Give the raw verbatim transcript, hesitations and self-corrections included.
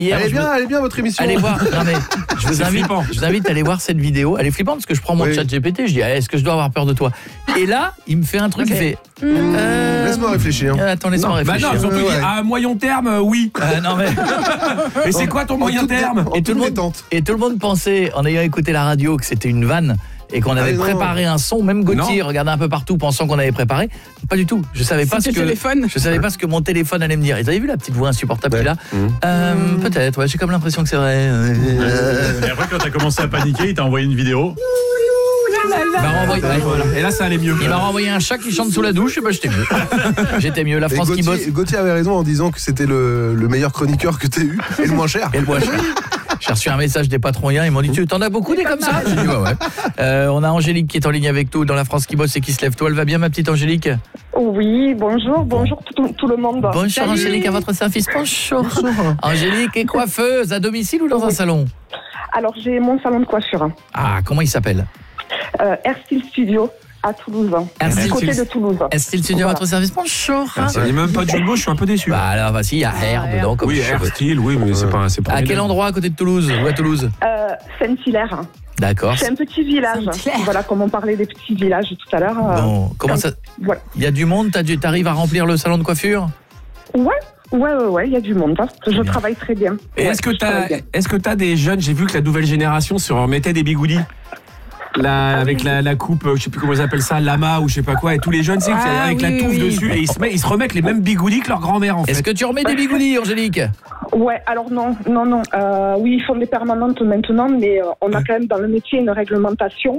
Hier, elle est je bien, me... elle est bien votre émission. Allez voir. Non mais je vous invite, je vous invite à aller voir cette vidéo. Elle est flippante parce que je prends mon oui. chat G P T, je dis est-ce que je dois avoir peur de toi? Et là, il me fait un truc, okay. il fait. Euh... Laisse-moi réfléchir. Euh, attends, laisse-moi réfléchir. Bah non, surtout euh, ouais. à moyen terme, euh, oui. Euh, non mais. Mais c'est quoi ton moyen terme? Et tout le monde. Et tout le monde pensait, en ayant écouté la radio, que c'était une vanne. Et qu'on avait ah préparé un son, même Gauthier regardait un peu partout pensant qu'on avait préparé. Pas du tout. Je savais pas ce que téléphone. Je savais pas ce que mon téléphone allait me dire. Et vous avez vu la petite voix insupportable qu'il a? Mmh. euh, mmh. Peut-être, ouais, j'ai comme l'impression que c'est vrai. Et après quand t'as commencé à paniquer, il t'a envoyé une vidéo. Il m'a renvoyé, ouais, voilà. Et là ça allait mieux. Il m'a renvoyé un chat qui chante sous la douche et bah j'étais mieux. J'étais mieux. La France Gauthier, qui bosse. Gauthier avait raison en disant que c'était le, le meilleur chroniqueur que t'aies eu et le moins cher. Et le moins cher. J'ai reçu un message des patrons hier, ils m'ont dit tu t'en as beaucoup des comme ça. J'ai dit ouais ouais. Euh, on a Angélique qui est en ligne avec nous dans La France qui bosse et qui se lève. Toi, elle va bien ma petite Angélique? Oui, bonjour, bonjour tout, tout le monde. Bonjour Salut. Angélique, à votre service. Bonjour. Angélique est coiffeuse à domicile ou dans oui. un salon? Alors j'ai mon salon de coiffure. Ah, comment il s'appelle? euh, Airstyle Studio à Toulouse, du côté de Toulouse. Airstyle Studio voilà. à votre service. Bonjour. Il n'y a même pas de jeu de mots, je suis un peu déçu. Bah alors, vas-y, il y a Air ah, dedans. Comme oui, Airstyle, oui, mais c'est pas, c'est pas. À quel endroit à côté de Toulouse? Où à Toulouse? euh, Saint-Hilaire. D'accord. C'est un petit village. Voilà, comme on parlait des petits villages tout à l'heure. Bon, euh, comment ça? Voilà. Il y a du monde. T'arrives à remplir le salon de coiffure? Ouais. Ouais, ouais, ouais, il y a du monde. Hein. Je bien. travaille très bien. Et ouais, est-ce que t'as, est-ce que t'as des jeunes? J'ai vu que la nouvelle génération se remettait des bigoudis. La, avec la, la coupe, je sais plus comment ils appellent ça, lama ou je sais pas quoi, et tous les jeunes, c'est ah, avec oui, la touffe oui. dessus, et ils se, met, ils se remettent les mêmes bigoudis que leur grand-mère en fait. Est-ce que tu remets des bigoudis, Angélique? Ouais, alors non, non, non. Euh, oui, ils font des permanentes maintenant, mais euh, on a quand même dans le métier une réglementation.